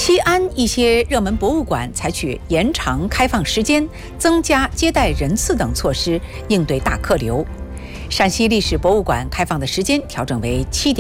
西安一些热门博物馆采取延长开放时间、增加接待人次等措施，应对大客流。陕西历史博物馆开放的时间调整为7点。